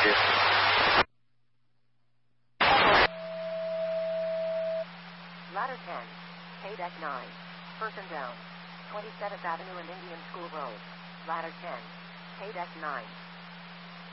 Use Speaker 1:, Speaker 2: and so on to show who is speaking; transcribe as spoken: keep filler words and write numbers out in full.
Speaker 1: you.
Speaker 2: Ladder ten, K-Deck nine, person down, twenty-seventh Avenue and Indian School Road. Ladder ten, K-Deck nine.